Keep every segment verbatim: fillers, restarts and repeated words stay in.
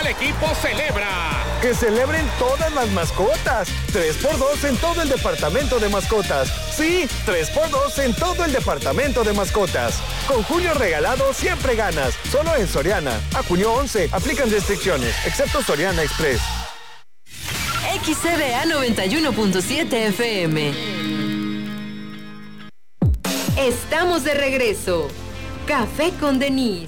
el equipo celebra. ¡Que celebren todas las mascotas! tres por dos en todo el departamento de mascotas. Sí, tres por dos en todo el departamento de mascotas. Con junio regalado siempre ganas. Solo en Soriana. A junio once. Aplican restricciones, excepto Soriana Express. X C D A noventa y uno punto siete F M. Estamos de regreso. Café con Denise.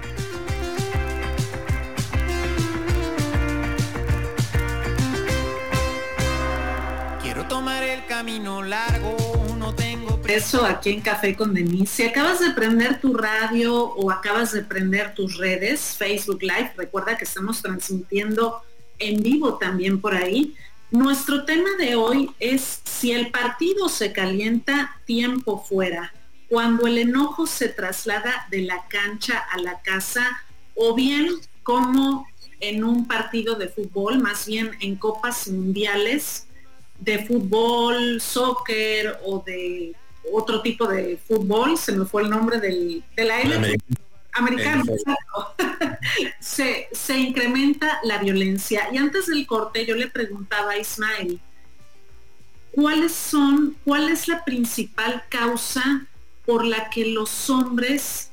Quiero tomar el camino largo, no tengo eso aquí en Café con Denise. Si acabas de prender tu radio o acabas de prender tus redes, Facebook Live, recuerda que estamos transmitiendo en vivo también por ahí. Nuestro tema de hoy es si el partido se calienta, tiempo fuera, cuando el enojo se traslada de la cancha a la casa, o bien como en un partido de fútbol, más bien en copas mundiales de fútbol, soccer o de otro tipo de fútbol, se me fue el nombre del, de la L. Americano, exacto. se, se incrementa la violencia. Y antes del corte yo le preguntaba a Ismael, ¿cuáles son, cuál es la principal causa por la que los hombres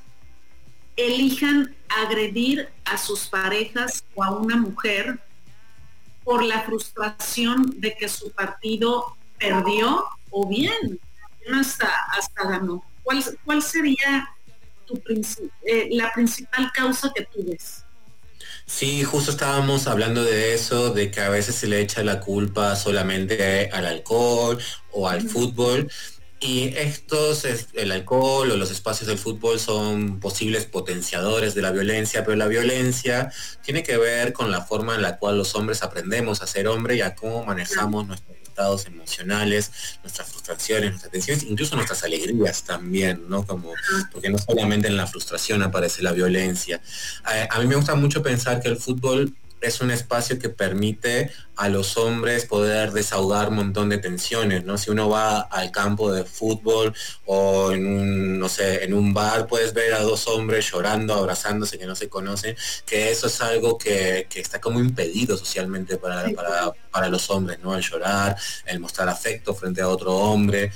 elijan agredir a sus parejas o a una mujer por la frustración de que su partido perdió o bien hasta, hasta ganó? ¿Cuál, cuál sería tu princip- eh, la principal causa que tú ves? Sí, justo estábamos hablando de eso, de que a veces se le echa la culpa solamente al alcohol o al fútbol. Y estos, el alcohol o los espacios del fútbol son posibles potenciadores de la violencia, pero la violencia tiene que ver con la forma en la cual los hombres aprendemos a ser hombre y a cómo manejamos nuestros estados emocionales, nuestras frustraciones, nuestras tensiones, incluso nuestras alegrías también, ¿no? Como, porque no solamente en la frustración aparece la violencia. A, a mí me gusta mucho pensar que el fútbol es un espacio que permite a los hombres poder desahogar un montón de tensiones, ¿no? Si uno va al campo de fútbol o en un, no sé, en un bar, puedes ver a dos hombres llorando, abrazándose, que no se conocen, que eso es algo que, que está como impedido socialmente para, para, para los hombres, ¿no? El llorar, el mostrar afecto frente a otro hombre.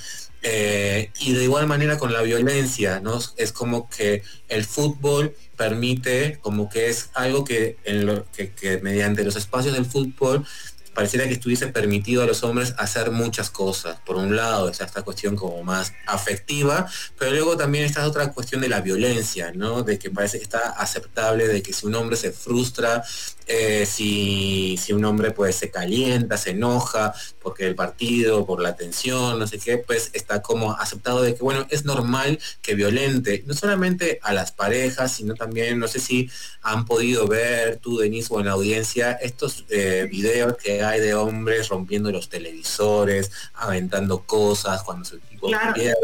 Eh, y de igual manera con la violencia, ¿no? Es como que el fútbol permite, como que es algo que, en lo, que, que mediante los espacios del fútbol pareciera que estuviese permitido a los hombres hacer muchas cosas. Por un lado está esta cuestión como más afectiva, pero luego también está otra cuestión de la violencia, ¿no? De que parece que está aceptable de que si un hombre se frustra, eh, si, si un hombre pues se calienta, se enoja porque el partido, por la tensión, no sé qué, pues está como aceptado de que, bueno, es normal que violente, no solamente a las parejas, sino también, no sé si han podido ver tú, Denise, o en la audiencia, estos eh, videos que hay de hombres rompiendo los televisores, aventando cosas cuando su equipo claro. pierde.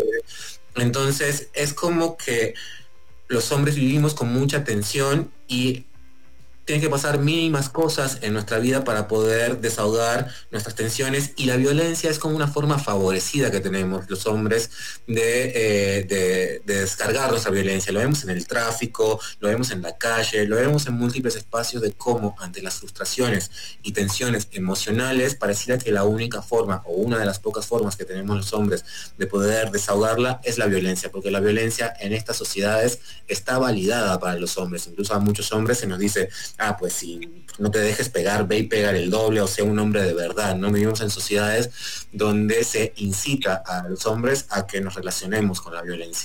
Entonces es como que los hombres vivimos con mucha tensión y tienen que pasar mínimas cosas en nuestra vida para poder desahogar nuestras tensiones, y la violencia es como una forma favorecida que tenemos los hombres de, eh, de, de descargar nuestra violencia. Lo vemos en el tráfico, lo vemos en la calle, lo vemos en múltiples espacios de cómo ante las frustraciones y tensiones emocionales pareciera que la única forma o una de las pocas formas que tenemos los hombres de poder desahogarla es la violencia, porque la violencia en estas sociedades está validada para los hombres. Incluso a muchos hombres se nos dice: ah, pues si no te dejes pegar, ve y pegar el doble, o sea, un hombre de verdad, ¿no? Vivimos en sociedades donde se incita a los hombres a que nos relacionemos con la violencia.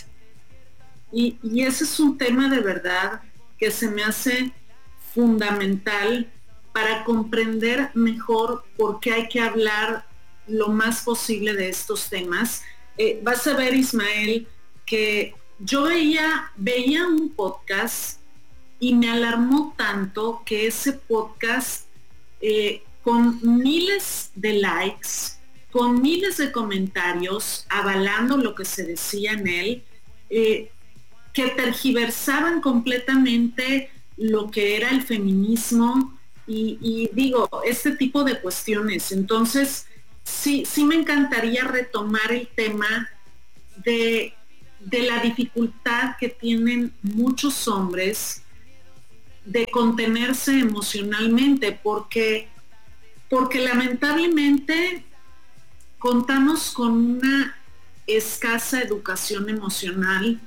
Y, y ese es un tema de verdad que se me hace fundamental para comprender mejor por qué hay que hablar lo más posible de estos temas. Eh, vas a ver, Ismael, que yo veía, veía un podcast y me alarmó tanto que ese podcast, eh, con miles de likes, con miles de comentarios avalando lo que se decía en él, eh, que tergiversaban completamente lo que era el feminismo y, y digo, este tipo de cuestiones. Entonces, sí, sí me encantaría retomar el tema de, de la dificultad que tienen muchos hombres de contenerse emocionalmente, porque, porque lamentablemente contamos con una escasa educación emocional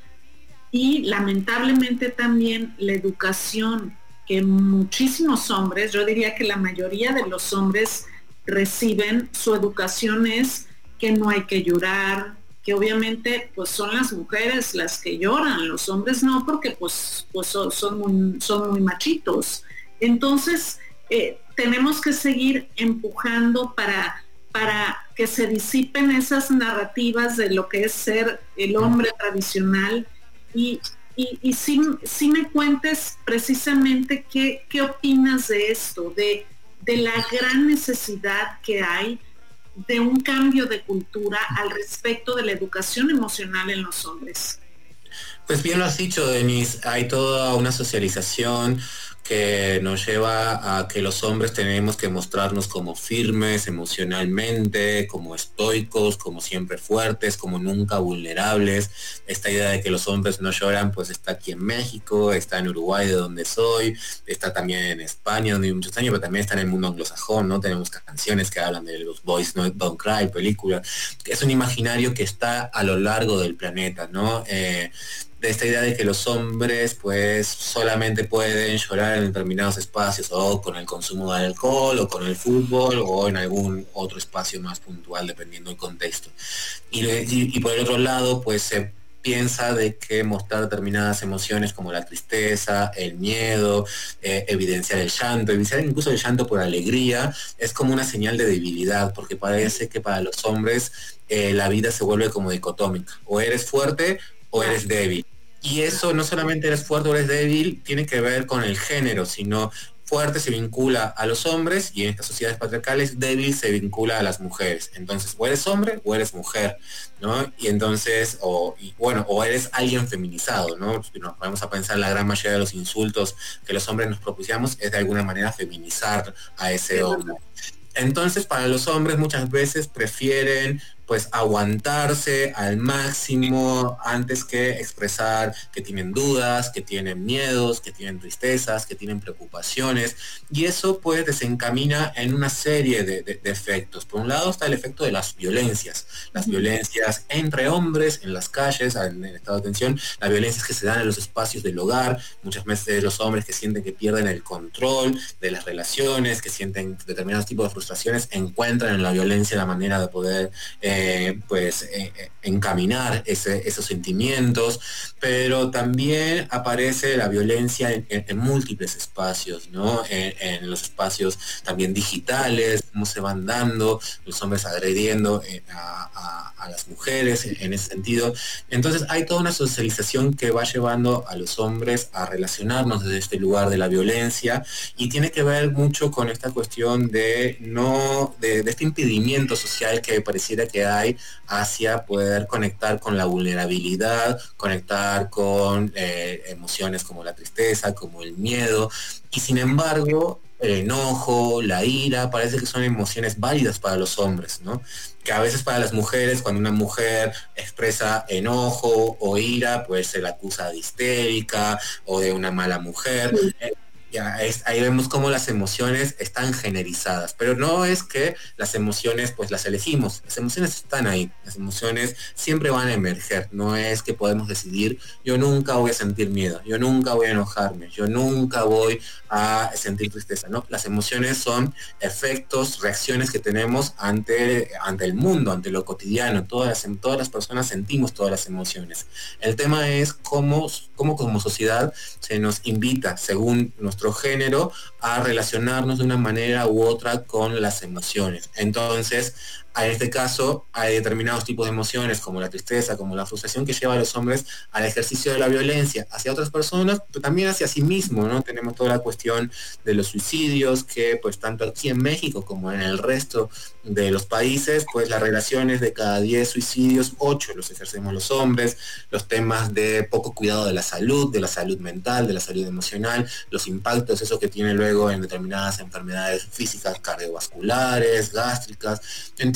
y lamentablemente también la educación que muchísimos hombres, yo diría que la mayoría de los hombres reciben, su educación es que no hay que llorar, que obviamente pues son las mujeres las que lloran, los hombres no, porque pues, pues son, son, muy, son muy machitos. Entonces eh, tenemos que seguir empujando para, para que se disipen esas narrativas de lo que es ser el hombre tradicional y, y, y si, si me cuentes precisamente qué, qué opinas de esto, de, de la gran necesidad que hay de un cambio de cultura al respecto de la educación emocional en los hombres. Pues bien lo has dicho, Denise, hay toda una socialización que nos lleva a que los hombres tenemos que mostrarnos como firmes emocionalmente, como estoicos, como siempre fuertes, como nunca vulnerables. Esta idea de que los hombres no lloran, pues está aquí en México, está en Uruguay, de donde soy, está también en España, donde hay muchos años, pero también está en el mundo anglosajón, ¿no? Tenemos canciones que hablan de los boys no don't cry, películas. Es un imaginario que está a lo largo del planeta, ¿no? Eh, de esta idea de que los hombres pues solamente pueden llorar en determinados espacios o con el consumo de alcohol o con el fútbol o en algún otro espacio más puntual dependiendo del contexto. Y, y, y por el otro lado pues se piensa de que mostrar determinadas emociones como la tristeza, el miedo, eh, evidenciar el llanto, evidenciar incluso el llanto por alegría, es como una señal de debilidad, porque parece que para los hombres eh, la vida se vuelve como dicotómica, o eres fuerte o eres débil. Y eso no solamente eres fuerte o eres débil, tiene que ver con el género, sino fuerte se vincula a los hombres y en estas sociedades patriarcales débil se vincula a las mujeres. Entonces, o eres hombre o eres mujer, ¿no? Y entonces, o y bueno, o eres alguien feminizado, ¿no? Si nos ponemos a pensar, la gran mayoría de los insultos que los hombres nos propiciamos es de alguna manera feminizar a ese hombre. Entonces, para los hombres muchas veces prefieren pues aguantarse al máximo antes que expresar que tienen dudas, que tienen miedos, que tienen tristezas, que tienen preocupaciones, y eso pues desencamina en una serie de, de, de efectos. Por un lado está el efecto de las violencias, las violencias entre hombres en las calles, en el estado de tensión, las violencias que se dan en los espacios del hogar, muchas veces los hombres que sienten que pierden el control de las relaciones, que sienten determinados tipos de frustraciones, encuentran en la violencia la manera de poder eh, Eh, pues eh, encaminar ese, esos sentimientos, pero también aparece la violencia en, en, en múltiples espacios, ¿no? En, en los espacios también digitales, cómo se van dando, los hombres agrediendo eh, a, a, a las mujeres en, en ese sentido. Entonces hay toda una socialización que va llevando a los hombres a relacionarnos desde este lugar de la violencia, y tiene que ver mucho con esta cuestión de no de, de este impedimento social que pareciera que hay hacia poder conectar con la vulnerabilidad, conectar con eh, emociones como la tristeza, como el miedo, y sin embargo el enojo, la ira, parece que son emociones válidas para los hombres, ¿no? Que a veces para las mujeres, cuando una mujer expresa enojo o ira, pues se la acusa de histérica o de una mala mujer. Sí. Eh, Ya, es, ahí vemos cómo las emociones están generizadas, pero no es que las emociones pues las elegimos, las emociones están ahí, las emociones siempre van a emerger, no es que podemos decidir, yo nunca voy a sentir miedo, yo nunca voy a enojarme, yo nunca voy a sentir tristeza, ¿no? Las emociones son efectos, reacciones que tenemos ante, ante el mundo, ante lo cotidiano, todas las, todas las personas sentimos todas las emociones. El tema es cómo, cómo como sociedad se nos invita, según nuestro género, a relacionarnos de una manera u otra con las emociones. Entonces, en este caso, hay determinados tipos de emociones, como la tristeza, como la frustración, que lleva a los hombres al ejercicio de la violencia hacia otras personas, pero también hacia sí mismo, ¿no? Tenemos toda la cuestión de los suicidios, que pues tanto aquí en México como en el resto de los países, pues las relaciones de cada diez suicidios, ocho los ejercemos los hombres, los temas de poco cuidado de la salud, de la salud mental, de la salud emocional, los impactos, eso que tiene luego en determinadas enfermedades físicas, cardiovasculares, gástricas. Entonces,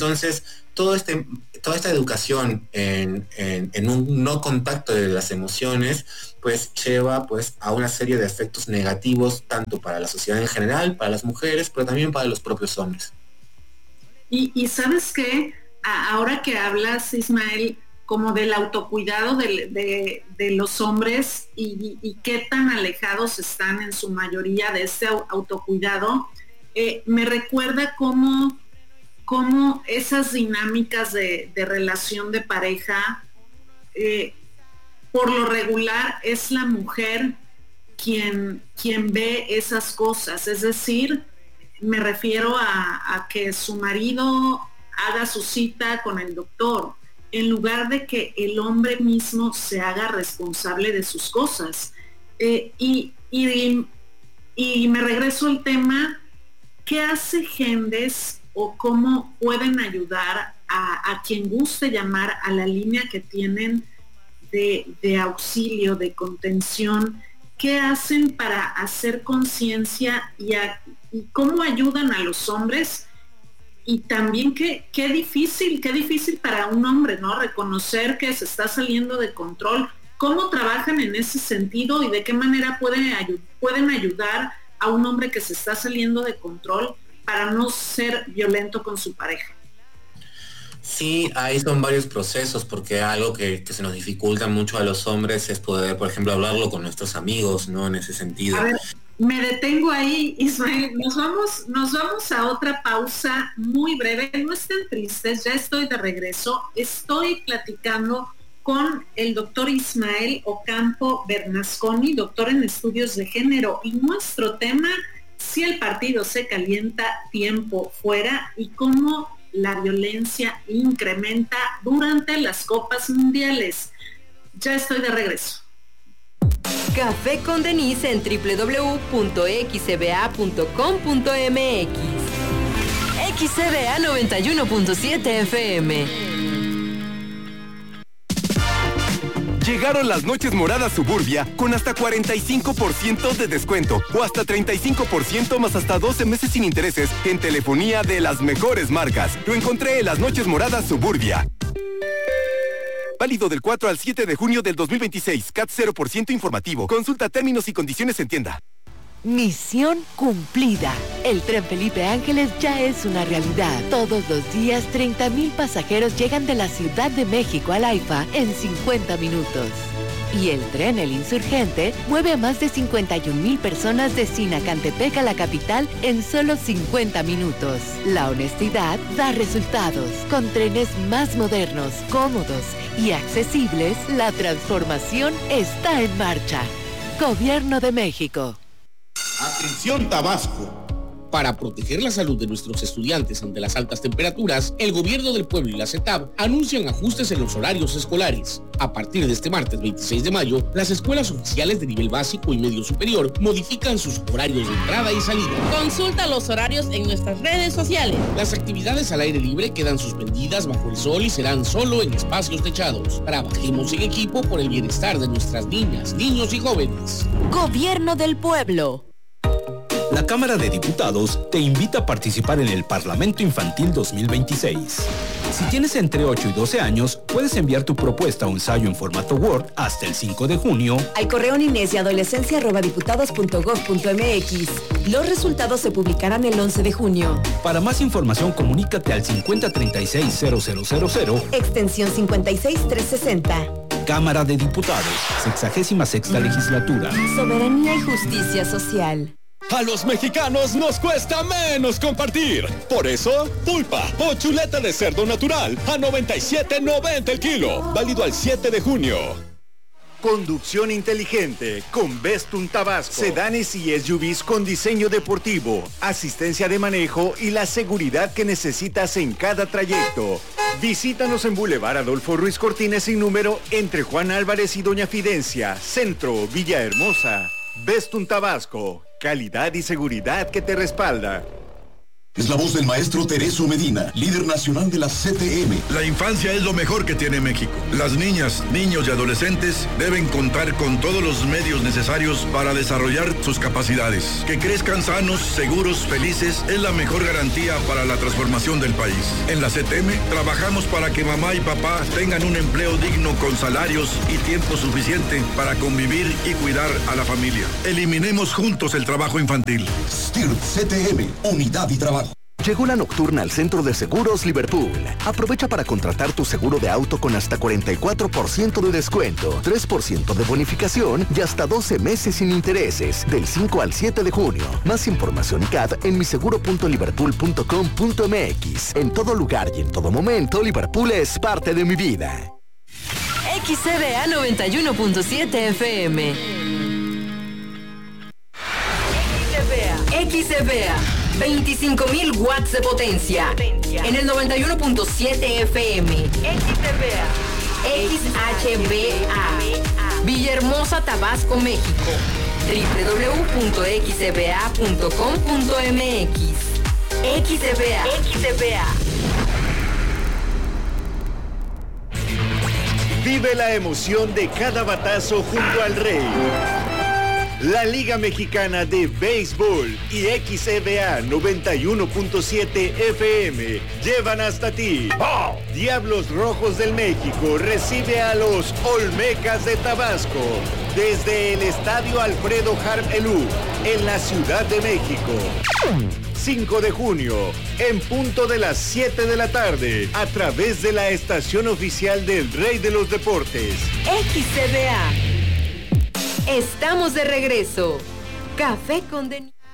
Entonces, todo este, toda esta educación en, en, en un no contacto de las emociones, pues lleva pues a una serie de efectos negativos, tanto para la sociedad en general, para las mujeres, pero también para los propios hombres. Y, y sabes qué, ahora que hablas, Ismael, como del autocuidado de, de, de los hombres y, y qué tan alejados están en su mayoría de este autocuidado, eh, me recuerda cómo, cómo esas dinámicas de, de relación de pareja, eh, por lo regular es la mujer quien, quien ve esas cosas. Es decir, me refiero a, a que su marido haga su cita con el doctor, en lugar de que el hombre mismo se haga responsable de sus cosas. Eh, y, y, y me regreso al tema, ¿qué hace Gendes o cómo pueden ayudar a, a quien guste llamar a la línea que tienen de, de auxilio, de contención? ¿Qué hacen para hacer conciencia y, y cómo ayudan a los hombres? Y también qué, qué difícil, qué difícil para un hombre, ¿no? Reconocer que se está saliendo de control. ¿Cómo trabajan en ese sentido y de qué manera pueden, pueden ayudar a un hombre que se está saliendo de control para no ser violento con su pareja? Sí, ahí son varios procesos, porque algo que, que se nos dificulta mucho a los hombres es poder, por ejemplo, hablarlo con nuestros amigos, ¿no? En ese sentido. A ver, me detengo ahí, Ismael. Nos vamos, nos vamos a otra pausa muy breve. No estén tristes, ya estoy de regreso. Estoy platicando con el doctor Ismael Ocampo Bernasconi, doctor en estudios de género, y nuestro tema, si el partido se calienta, tiempo fuera, y cómo la violencia incrementa durante las copas mundiales. Ya estoy de regreso. Café con Denise en doble u doble u doble u punto x c b a punto com punto m x. X C B A noventa y uno punto siete F M. Llegaron las noches moradas Suburbia con hasta cuarenta y cinco por ciento de descuento o hasta treinta y cinco por ciento más hasta doce meses sin intereses en telefonía de las mejores marcas. Lo encontré en las noches moradas Suburbia. Válido del cuatro al siete de junio del dos mil veintiséis. C A T cero por ciento informativo. Consulta términos y condiciones en tienda. Misión cumplida. El Tren Felipe Ángeles ya es una realidad. Todos los días, treinta mil pasajeros llegan de la Ciudad de México al AIFA en cincuenta minutos. Y el tren El Insurgente mueve a más de cincuenta y un mil personas de Sinacantepec a la capital en solo cincuenta minutos. La honestidad da resultados. Con trenes más modernos, cómodos y accesibles, la transformación está en marcha. Gobierno de México. Atención Tabasco. Para proteger la salud de nuestros estudiantes ante las altas temperaturas, el Gobierno del Pueblo y la CETAB anuncian ajustes en los horarios escolares. A partir de este martes veintiséis de mayo, las escuelas oficiales de nivel básico y medio superior modifican sus horarios de entrada y salida. Consulta los horarios en nuestras redes sociales. Las actividades al aire libre quedan suspendidas bajo el sol y serán solo en espacios techados. Trabajemos en equipo por el bienestar de nuestras niñas, niños y jóvenes. Gobierno del Pueblo. La Cámara de Diputados te invita a participar en el Parlamento Infantil dos mil veintiséis. Si tienes entre ocho y doce años, puedes enviar tu propuesta o ensayo en formato Word hasta el cinco de junio al correo niñez y adolescencia arroba diputados punto gob punto m x. Los resultados se publicarán el once de junio. Para más información, comunícate al cincuenta treinta y seis cero cero cero cero, extensión cincuenta y seis trescientos sesenta. Cámara de Diputados, sexagésima sexta legislatura. Soberanía y justicia social. A los mexicanos nos cuesta menos compartir. Por eso, pulpa o chuleta de cerdo natural a noventa y siete noventa el kilo. Válido al siete de junio. Conducción inteligente con Bestun Tabasco. Sedanes y S U Vs con diseño deportivo, asistencia de manejo y la seguridad que necesitas en cada trayecto. Visítanos en Boulevard Adolfo Ruiz Cortines sin número entre Juan Álvarez y Doña Fidencia, Centro, Villahermosa. Bestun Tabasco, calidad y seguridad que te respalda. Es la voz del maestro Tereso Medina, líder nacional de la C T M. La infancia es lo mejor que tiene México. Las niñas, niños y adolescentes deben contar con todos los medios necesarios para desarrollar sus capacidades. Que crezcan sanos, seguros, felices es la mejor garantía para la transformación del país. En la C T M trabajamos para que mamá y papá tengan un empleo digno con salarios y tiempo suficiente para convivir y cuidar a la familia. Eliminemos juntos el trabajo infantil. S T I R P C T M, unidad y trabajo. Llegó la nocturna al Centro de Seguros Liverpool. Aprovecha para contratar tu seguro de auto con hasta cuarenta y cuatro por ciento de descuento, tres por ciento de bonificación y hasta doce meses sin intereses, del cinco al siete de junio. Más información y C A D en miseguro punto liverpool punto com punto m x. En todo lugar y en todo momento, Liverpool es parte de mi vida. X C B A noventa y uno punto siete F M. X C B A, veinticinco mil watts de potencia. En el noventa y uno punto siete F M. X C B A. X H B A. Villahermosa, Tabasco, México. doble u doble u doble u punto x c b a punto com punto m x. X C B A. X C B A. Vive la emoción de cada batazo junto al Rey. La Liga Mexicana de Béisbol y X C B A noventa y uno punto siete F M llevan hasta ti. ¡Oh! Diablos Rojos del México recibe a los Olmecas de Tabasco desde el Estadio Alfredo Harp Elú en la Ciudad de México. cinco de junio, en punto de las siete de la tarde, a través de la estación oficial del Rey de los Deportes. X C B A. Estamos de regreso. Café con Denise.